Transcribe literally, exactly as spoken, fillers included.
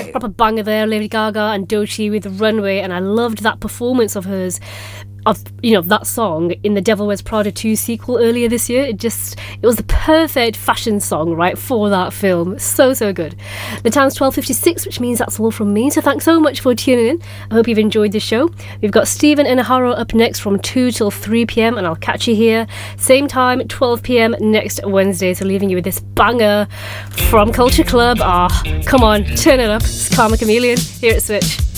Proper banger there, Lady Gaga and Doechii with Runway, and I loved that performance of hers, of, you know, that song in the Devil Wears Prada two sequel earlier this year. It just, it was the perfect fashion song, right, for that film. So, so good. The time's twelve fifty-six, which means that's all from me. So thanks so much for tuning in. I hope you've enjoyed the show. We've got Stephen Inaharo up next from two till three p.m. and I'll catch you here same time, twelve p.m. next Wednesday. So leaving you with this banger from Culture Club. Ah, come on, turn it up. It's Karma Chameleon here at Switch.